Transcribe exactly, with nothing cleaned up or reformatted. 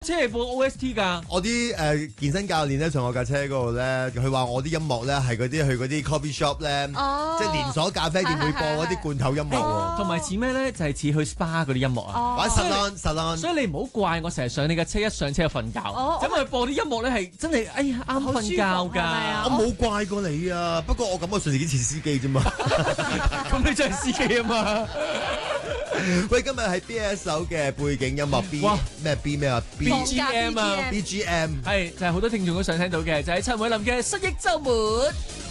車係播 O S T 㗎。 我啲誒、呃、健身教練咧上我架車嗰度咧，佢話我啲音樂咧係嗰啲去嗰啲 coffee shop 咧， 哦、 即係連鎖咖啡店會播嗰啲罐頭音樂喎。 同埋似咩咧？就係、是、似去 spa 嗰啲音樂啊。 或者 salon salon。 所以你唔好怪我成日上你架車，一上車就瞓覺。 哦、 因為播啲音樂咧係真係，哎呀啱瞓覺㗎。 我冇怪過你啊，不過我感覺上自己似司機啫嘛。 咁你真係司機啊嘛？ 喂，今日係 B 一首嘅背景音樂 B 咩 B 咩啊 B G M 啊 B G M 係就係、是、好多聽眾都想聽到嘅，就係、是、陳偉林嘅失憶週末。